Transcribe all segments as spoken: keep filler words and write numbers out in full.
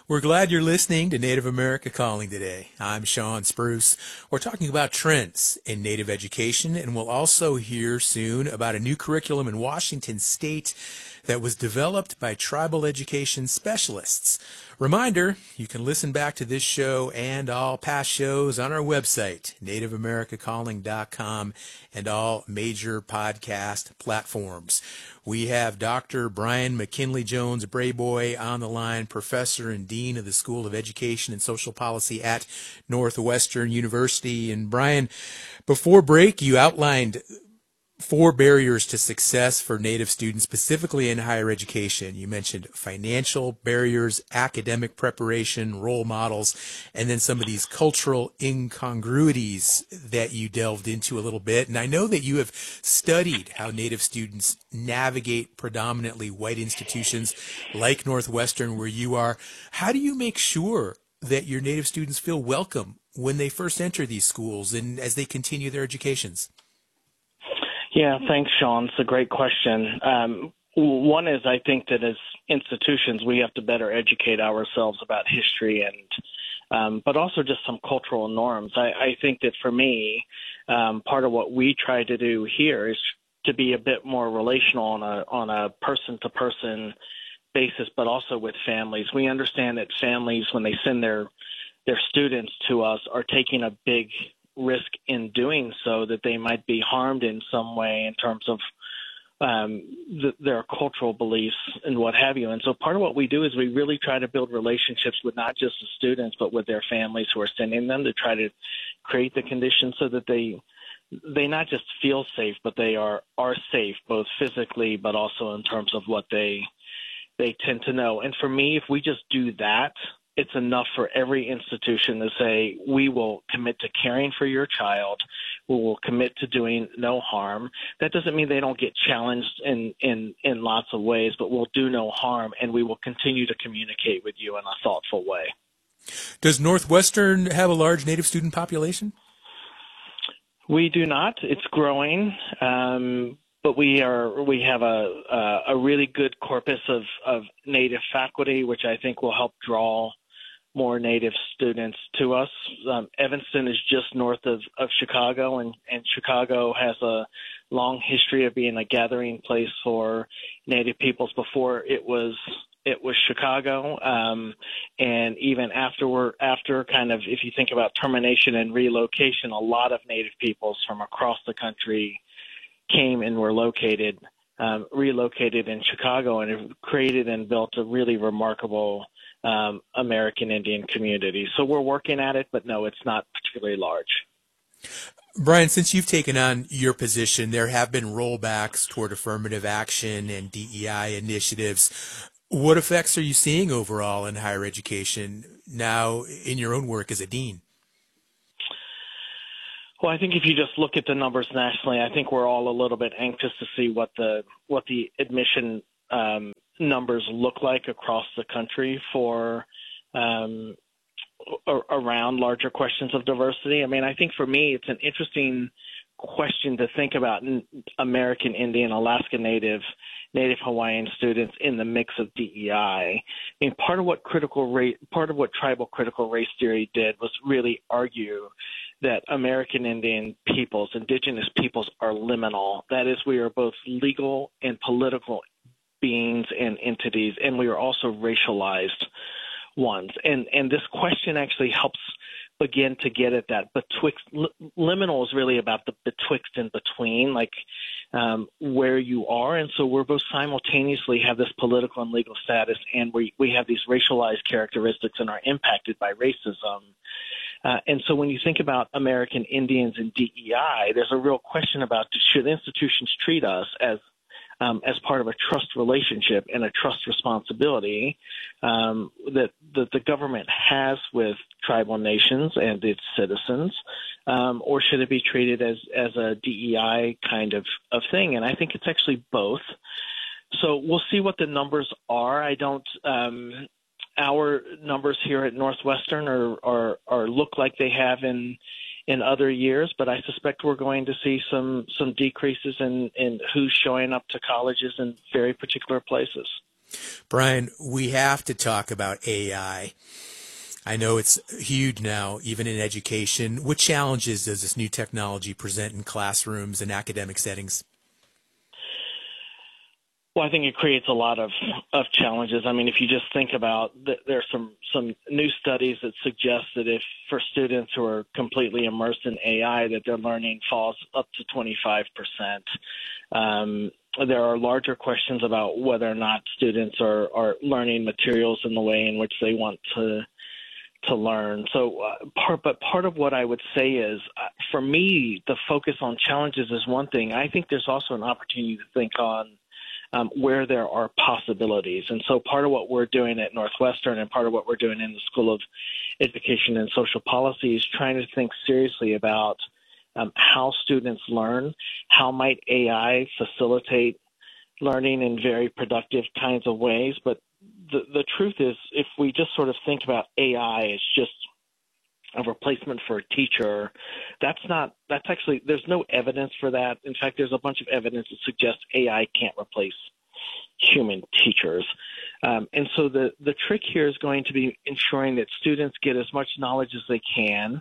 We're glad you're listening to Native America Calling today. I'm Sean Spruce. We're talking about trends in Native education, and we'll also hear soon about a new curriculum in Washington State that was developed by tribal education specialists. Reminder, you can listen back to this show and all past shows on our website, native america calling dot com, and all major podcast platforms. We have Doctor Brian McKinley Jones Brayboy on the line, professor and dean of the School of Education and Social Policy at Northwestern University. And Brian, before break, you outlined four barriers to success for Native students, specifically in higher education. You mentioned financial barriers, academic preparation, role models, and then some of these cultural incongruities that you delved into a little bit. And I know that you have studied how Native students navigate predominantly white institutions like Northwestern, where you are. How do you make sure that your Native students feel welcome when they first enter these schools and as they continue their educations? Yeah, thanks, Sean. It's a great question. Um, one is I think that as institutions, we have to better educate ourselves about history and, um, but also just some cultural norms. I, I think that for me, um, part of what we try to do here is to be a bit more relational on a on a person-to-person basis, but also with families. We understand that families, when they send their their students to us, are taking a big risk in doing so, that they might be harmed in some way in terms of um, th- their cultural beliefs and what have you. And so part of what we do is we really try to build relationships with not just the students, but with their families who are sending them, to try to create the conditions so that they they not just feel safe, but they are, are safe, both physically, but also in terms of what they they tend to know. And for me, if we just do that, it's enough for every institution to say, we will commit to caring for your child. We will commit to doing no harm. That doesn't mean they don't get challenged in, in, in lots of ways, but we'll do no harm, and we will continue to communicate with you in a thoughtful way. Does Northwestern have a large Native student population? We do not. It's growing. Um, But we are we have a a, a really good corpus of, of Native faculty, which I think will help draw more Native students to us. Um, Evanston is just north of, of Chicago, and, and Chicago has a long history of being a gathering place for Native peoples before it was it was Chicago. Um, and even afterward, after kind of, if you think about termination and relocation, a lot of Native peoples from across the country came and were located, um, relocated in Chicago, and have created and built a really remarkable um, American Indian community. So we're working at it, but no, it's not particularly large. Brian, since you've taken on your position, there have been rollbacks toward affirmative action and D E I initiatives. What effects are you seeing overall in higher education now in your own work as a dean? Well, I think if you just look at the numbers nationally, I think we're all a little bit anxious to see what the what the admission um, numbers look like across the country for um, around larger questions of diversity. I mean, I think for me, it's an interesting question to think about American Indian, Alaska Native, Native Hawaiian students in the mix of D E I. I mean, part of what critical race, part of what tribal critical race theory did was really argue that American Indian peoples, indigenous peoples, are liminal. That is, we are both legal and political beings and entities, and we are also racialized ones. And and this question actually helps begin to get at that betwixt. Liminal is really about the betwixt and between, like um, where you are. And so we're both simultaneously have this political and legal status, and we, we have these racialized characteristics and are impacted by racism. Uh, and so when you think about American Indians and D E I, there's a real question about, should institutions treat us as um, as part of a trust relationship and a trust responsibility um, that, that the government has with tribal nations and its citizens, um, or should it be treated as, as a D E I kind of, of thing? And I think it's actually both. So we'll see what the numbers are. I don't um, – our numbers here at Northwestern are, are, are look like they have in in other years, but I suspect we're going to see some some decreases in, in who's showing up to colleges in very particular places. Brian, we have to talk about A I. I know it's huge now, even in education. What challenges does this new technology present in classrooms and academic settings? Well, I think it creates a lot of, of challenges. I mean, if you just think about, th- there are some, some new studies that suggest that if for students who are completely immersed in A I, that their learning falls up to twenty-five percent. Um, there are larger questions about whether or not students are, are learning materials in the way in which they want to to learn. So uh, part, but part of what I would say is, uh, for me, the focus on challenges is one thing. I think there's also an opportunity to think on Um, where there are possibilities. And so part of what we're doing at Northwestern and part of what we're doing in the School of Education and Social Policy is trying to think seriously about um, how students learn, how might A I facilitate learning in very productive kinds of ways. But the, the truth is, if we just sort of think about A I as just a replacement for a teacher, that's not, that's actually, there's no evidence for that. In fact, there's a bunch of evidence that suggests A I can't replace human teachers. Um, and so the, the trick here is going to be ensuring that students get as much knowledge as they can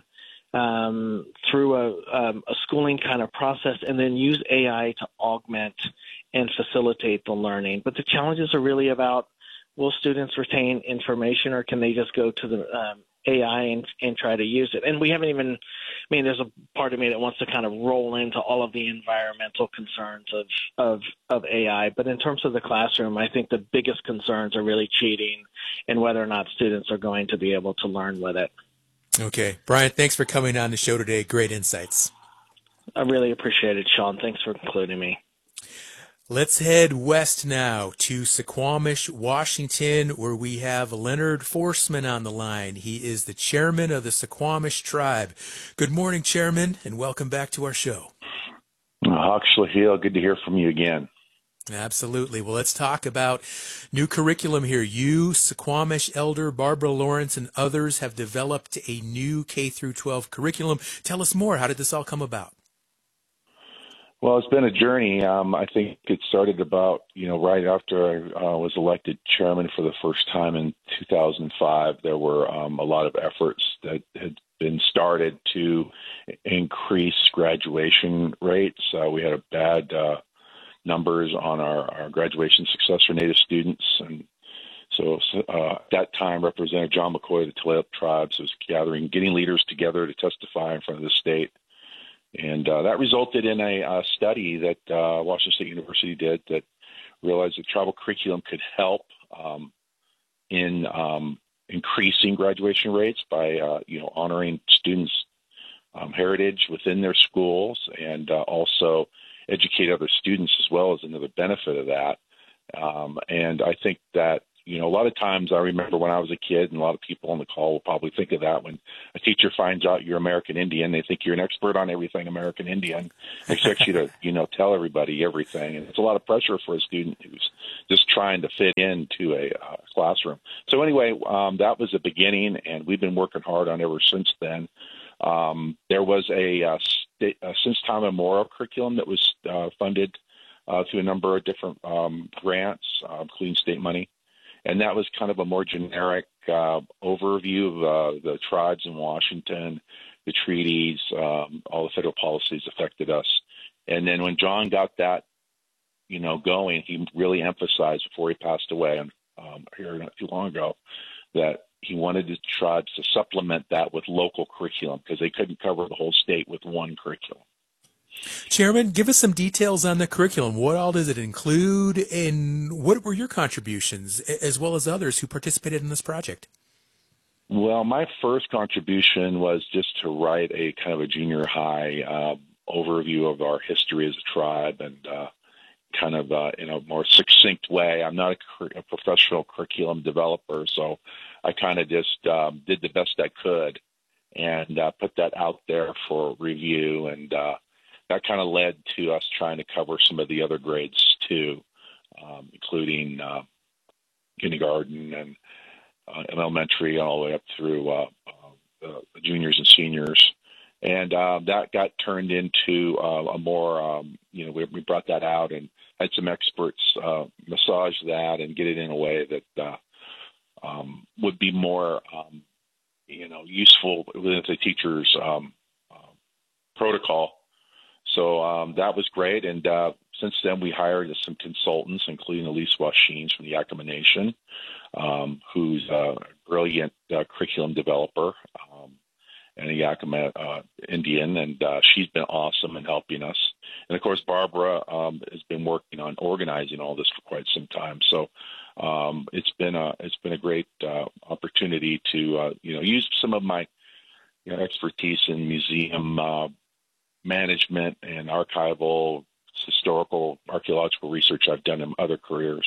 um, through a, um, a schooling kind of process, and then use A I to augment and facilitate the learning. But the challenges are really about, will students retain information, or can they just go to the um, A I and, and try to use it? And we haven't even, I mean, there's a part of me that wants to kind of roll into all of the environmental concerns of, of, of A I. But in terms of the classroom, I think the biggest concerns are really cheating and whether or not students are going to be able to learn with it. Okay. Brian, thanks for coming on the show today. Great insights. I really appreciate it, Sean. Thanks for including me. Let's head west now to Suquamish, Washington, where we have Leonard Forsman on the line. He is the chairman of the Suquamish tribe. Good morning, Chairman, and welcome back to our show. Hawk Schlaheel, good to hear from you again. Absolutely. Well, let's talk about new curriculum here. You, Suquamish Elder Barbara Lawrence, and others have developed a new K through twelve curriculum. Tell us more. How did this all come about? Well, it's been a journey. Um, I think it started about, you know, right after I uh, was elected chairman for the first time in two thousand five. There were um, a lot of efforts that had been started to increase graduation rates. Uh, we had a bad uh, numbers on our, our graduation success for Native students. And so uh, at that time, Representative John McCoy of the Tulalip Tribes was gathering, getting leaders together to testify in front of the state. And uh, that resulted in a, a study that uh, Washington State University did that realized that tribal curriculum could help um, in um, increasing graduation rates by, uh, you know, honoring students' um, heritage within their schools, and uh, also educate other students as well as another benefit of that. Um, and I think that, you know, a lot of times I remember when I was a kid, and a lot of people on the call will probably think of that, when a teacher finds out you're American Indian, they think you're an expert on everything American Indian, expects you to, you know, tell everybody everything. And it's a lot of pressure for a student who's just trying to fit into a uh, classroom. So anyway, um, that was the beginning, and we've been working hard on it ever since then. Um, there was a, uh, state, uh, since time immemorial curriculum that was uh, funded uh, through a number of different um, grants, uh, including state money. And that was kind of a more generic uh, overview of uh, the tribes in Washington, the treaties, um, all the federal policies affected us. And then when John got that, you know, going, he really emphasized before he passed away, um, here not too long ago, that he wanted the tribes to supplement that with local curriculum because they couldn't cover the whole state with one curriculum. Chairman, give us some details on the curriculum. What all does it include, and what were your contributions, as well as others who participated in this project? Well, my first contribution was just to write a kind of a junior high uh, overview of our history as a tribe, and uh, kind of uh, in a more succinct way. I'm not a, a professional curriculum developer, so I kind of just um, did the best I could and uh, put that out there for review. And uh, that kind of led to us trying to cover some of the other grades too, um, including uh, kindergarten and uh, elementary, all the way up through uh, uh, the juniors and seniors. And um, that got turned into uh, a more, um, you know, we, we brought that out and had some experts uh, massage that and get it in a way that uh, um, would be more, um, you know, useful within the teacher's um, uh, protocol. So um, that was great. And uh, since then, we hired some consultants, including Elise Washines from the Yakama Nation, um, who's a brilliant uh, curriculum developer. Um, and a Yakama uh, Indian, and uh, she's been awesome in helping us. And, of course, Barbara um, has been working on organizing all this for quite some time. So um, it's been a it's been a great uh, opportunity to, uh, you know, use some of my you know, expertise in museum uh, management and archival, historical, archaeological research I've done in other careers.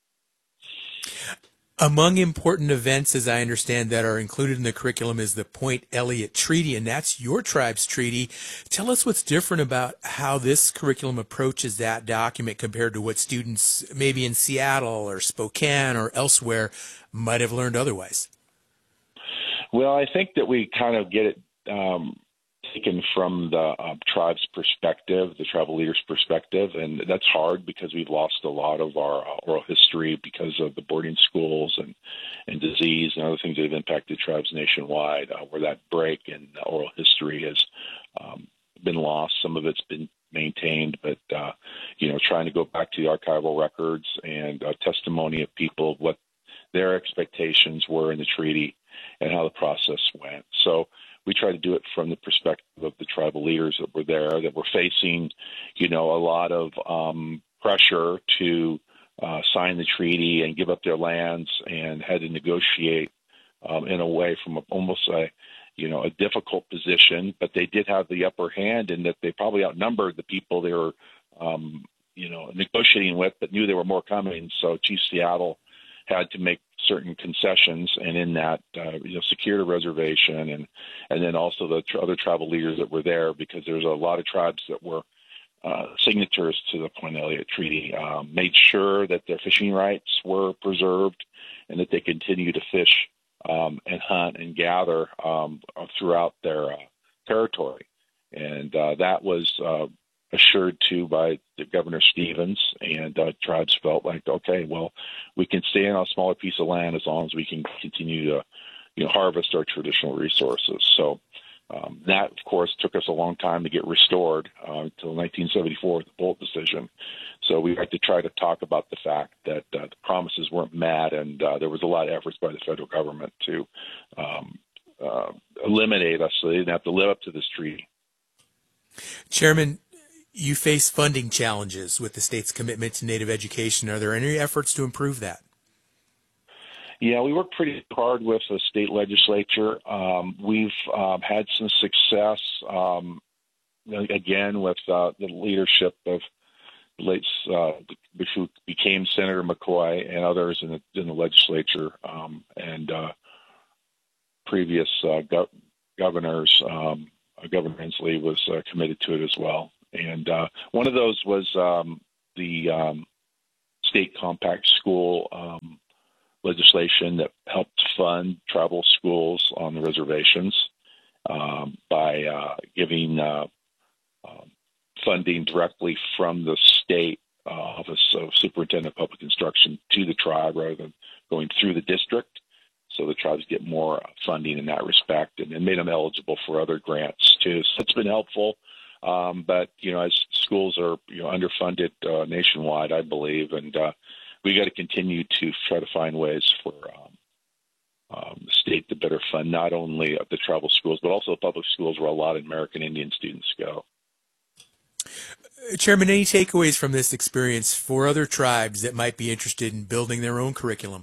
Among important events, as I understand, that are included in the curriculum is the Point Elliott Treaty, and that's your tribe's treaty. Tell us what's different about how this curriculum approaches that document compared to what students maybe in Seattle or Spokane or elsewhere might have learned otherwise. Well, I think that we kind of get it um, taken from the uh, tribe's perspective, the tribal leader's perspective, and that's hard because we've lost a lot of our uh, oral history because of the boarding schools and, and disease and other things that have impacted tribes nationwide, uh, where that break in oral history has um, been lost. Some of it's been maintained, but, uh, you know, trying to go back to the archival records and uh, testimony of people, what their expectations were in the treaty and how the process went. So we try to do it from the perspective of the tribal leaders that were there, that were facing, you know, a lot of um, pressure to uh, sign the treaty and give up their lands, and had to negotiate um, in a way from a, almost a, you know, a difficult position. But they did have the upper hand in that they probably outnumbered the people they were, um, you know, negotiating with, but knew there were more coming. So Chief Seattle had to make certain concessions, and in that, uh, you know, secured a reservation, and and then also the tr- other tribal leaders that were there, because there's a lot of tribes that were uh, signatories to the Point Elliott Treaty, um, made sure that their fishing rights were preserved and that they continue to fish um, and hunt and gather um, throughout their uh, territory. And uh, that was uh, assured to by the Governor Stevens, and uh, tribes felt like, okay, well, we can stay on a smaller piece of land as long as we can continue to, you know, harvest our traditional resources. So um, that, of course, took us a long time to get restored uh, until nineteen seventy-four with the Bolt decision. So we like to try to talk about the fact that uh, the promises weren't met, and uh, there was a lot of efforts by the federal government to um, uh, eliminate us so they didn't have to live up to this treaty. Chairman, you face funding challenges with the state's commitment to Native education. Are there any efforts to improve that? Yeah, we work pretty hard with the state legislature. Um, we've um, had some success, um, again, with uh, the leadership of the late, uh, who became Senator McCoy and others in the, in the legislature, um, and uh, previous uh, go- governors. Um, Governor Inslee was uh, committed to it as well. And uh, one of those was um, the um, state compact school um, legislation that helped fund tribal schools on the reservations um, by uh, giving uh, uh, funding directly from the state uh, Office of Superintendent of Public Instruction to the tribe rather than going through the district. So the tribes get more funding in that respect, and, and made them eligible for other grants too. So it's been helpful. Um, but, you know, as schools are, you know, underfunded uh, nationwide, I believe, and uh, we got to continue to try to find ways for um, um, the state to better fund not only the tribal schools, but also public schools where a lot of American Indian students go. Chairman, any takeaways from this experience for other tribes that might be interested in building their own curriculum?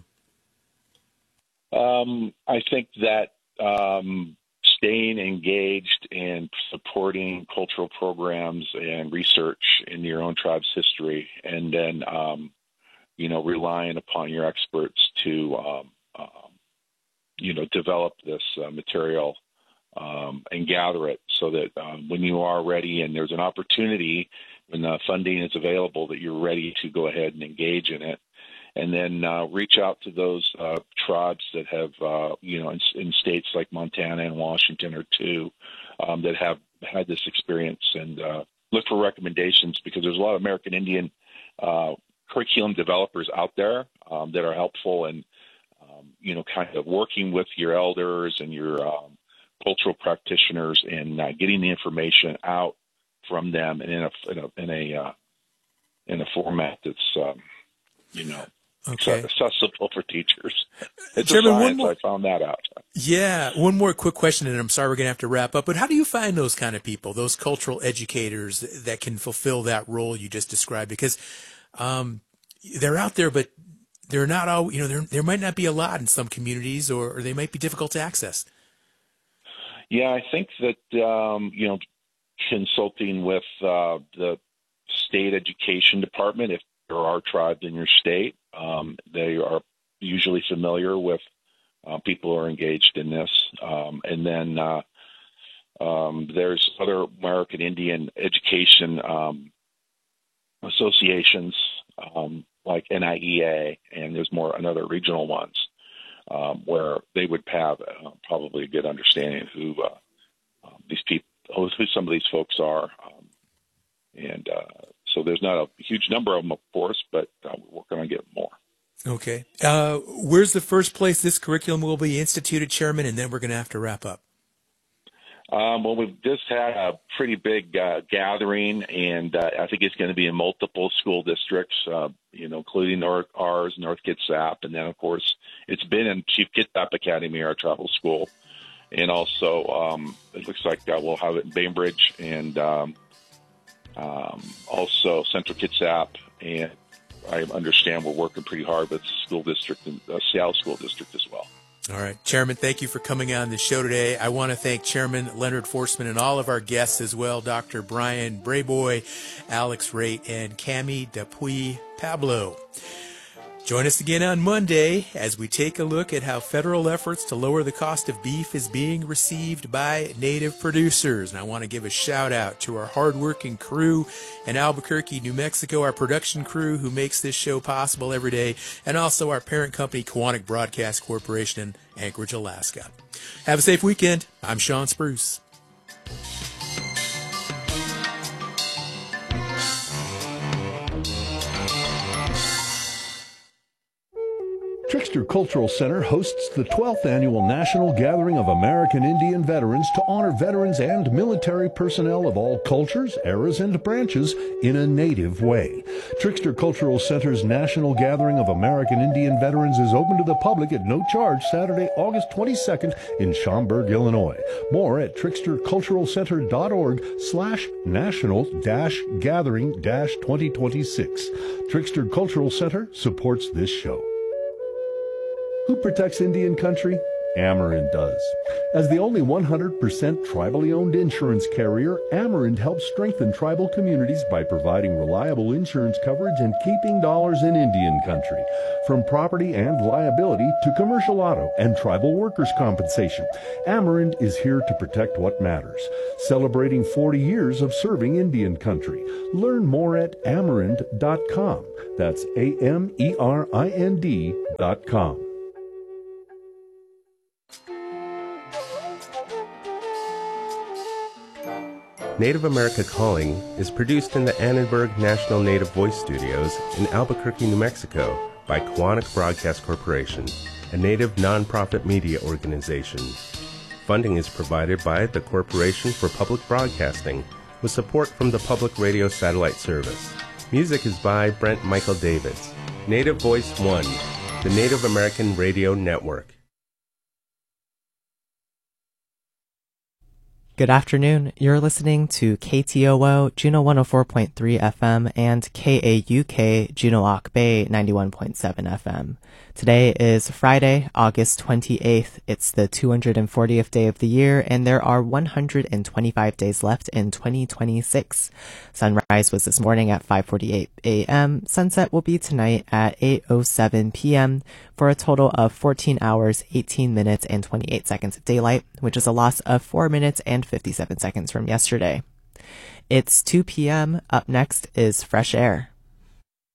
Um, I think that um, staying engaged and supporting cultural programs and research in your own tribe's history, and then, um, you know, relying upon your experts to, um, um, you know, develop this uh, material um, and gather it so that um, when you are ready and there's an opportunity, when the funding is available, that you're ready to go ahead and engage in it. And then uh, reach out to those uh, tribes that have, uh, you know, in, in states like Montana and Washington or two, um, that have had this experience, and uh, look for recommendations, because there's a lot of American Indian uh, curriculum developers out there um, that are helpful, and um, you know, kind of working with your elders and your um, cultural practitioners and uh, getting the information out from them and in a in a in a, uh, in a format that's um, you know. Okay. Accessible for teachers. It's Chairman, a science. one more, I found that out. Yeah. One more quick question, and I'm sorry we're going to have to wrap up, but how do you find those kind of people, those cultural educators that can fulfill that role you just described? Because um, they're out there, but they're not all, you know, there there might not be a lot in some communities, or, or they might be difficult to access. Yeah, I think that, um, you know, consulting with uh, the state education department, if there are tribes in your state, Um, they are usually familiar with uh, people who are engaged in this. Um, and then uh, um, there's other American Indian education um, associations um, like N I E A, and there's more and other regional ones um, where they would have uh, probably a good understanding of who uh, uh, these people, who some of these folks are. Um, and uh, so there's not a huge number of them, of course, but uh, we're working on getting more. Okay. Uh, where's the first place this curriculum will be instituted, Chairman? And then we're going to have to wrap up. Um, well, we've just had a pretty big uh, gathering, and uh, I think it's going to be in multiple school districts, uh, you know, including North, ours, North Kitsap, and then, of course, it's been in Chief Kitsap Academy, our travel school, and also um, it looks like uh, we'll have it in Bainbridge, and um, um, also Central Kitsap, and I understand we're working pretty hard with the school district and uh, Seattle School District as well. All right. Chairman, thank you for coming on the show today. I want to thank Chairman Leonard Forsman and all of our guests as well, Doctor Brian Brayboy, Alex Raitt, and Cami Dupuy Pablo. Join us again on Monday as we take a look at how federal efforts to lower the cost of beef is being received by native producers. And I want to give a shout out to our hardworking crew in Albuquerque, New Mexico, our production crew who makes this show possible every day, and also our parent company, Kiwanis Broadcast Corporation in Anchorage, Alaska. Have a safe weekend. I'm Sean Spruce. Trickster Cultural Center hosts the twelfth Annual National Gathering of American Indian Veterans to honor veterans and military personnel of all cultures, eras, and branches in a native way. Trickster Cultural Center's National Gathering of American Indian Veterans is open to the public at no charge Saturday, August twenty-second in Schaumburg, Illinois. More at trickster cultural center dot org slash national dash gathering dash twenty twenty-six. Trickster Cultural Center supports this show. Who protects Indian country? Amerind does. As the only one hundred percent tribally owned insurance carrier, Amerind helps strengthen tribal communities by providing reliable insurance coverage and keeping dollars in Indian country. From property and liability to commercial auto and tribal workers' compensation, Amerind is here to protect what matters. Celebrating forty years of serving Indian country. Learn more at amerind dot com. That's A M E R I N D dot com. Native America Calling is produced in the Annenberg National Native Voice Studios in Albuquerque, New Mexico by Kiwanis Broadcast Corporation, a native nonprofit media organization. Funding is provided by the Corporation for Public Broadcasting with support from the Public Radio Satellite Service. Music is by Brent Michael Davids. Native Voice One, the Native American Radio Network. Good afternoon. You're listening to K T O O Juneau one oh four point three F M and K A U K Juneau-Ock Bay ninety-one point seven F M. Today is Friday, August twenty-eighth. It's the two hundred fortieth day of the year, and there are one hundred twenty-five days left in twenty twenty-six. Sunrise was this morning at five forty-eight a m Sunset will be tonight at eight oh seven p m for a total of fourteen hours, eighteen minutes, and twenty-eight seconds of daylight, which is a loss of four minutes and fifty-seven seconds from yesterday. It's two p m Up next is Fresh Air.